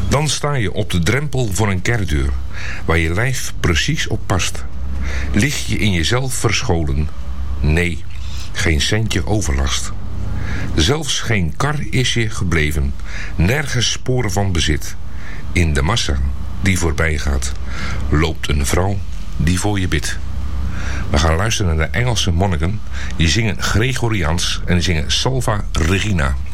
Dan sta je op de drempel voor een kerkdeur, waar je lijf precies op past. Lig je in jezelf verscholen? Nee, geen centje overlast. Zelfs geen kar is je gebleven, nergens sporen van bezit. In de massa die voorbij gaat, loopt een vrouw die voor je bidt. We gaan luisteren naar de Engelse monniken. Die zingen Gregoriaans en die zingen Salva Regina.